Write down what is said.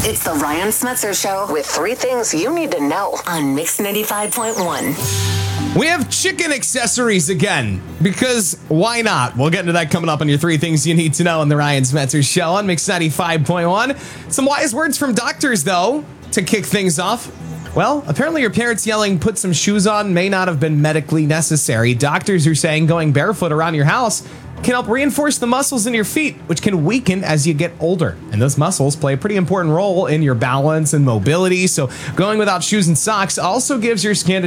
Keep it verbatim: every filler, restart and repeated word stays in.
It's the Ryan Smetzer Show with three things you need to know on Mix ninety-five point one. We have chicken accessories again, because why not? We'll get into that coming up on your three things you need to know on the Ryan Smetzer Show on Mix ninety-five point one. Some wise words from doctors, though, to kick things off. Well, apparently your parents yelling, put some shoes on, may not have been medically necessary. Doctors are saying going barefoot around your house can help reinforce the muscles in your feet, which can weaken as you get older. And those muscles play a pretty important role in your balance and mobility. So going without shoes and socks also gives your skin